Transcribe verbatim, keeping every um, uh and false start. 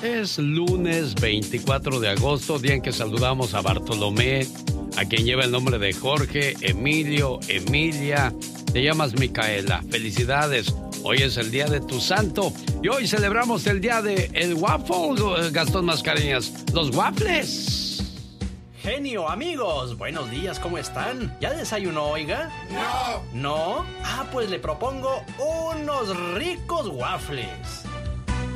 Es lunes veinticuatro de agosto, día en que saludamos a Bartolomé, a quien lleva el nombre de Jorge, Emilio, Emilia. Te llamas Micaela. Felicidades. Hoy es el día de tu santo. Y hoy celebramos el día de el waffle, Gastón Mascareñas. Los waffles. Genio, amigos, buenos días, ¿cómo están? ¿Ya desayunó, oiga? No. ¿No? Ah, pues le propongo unos ricos waffles.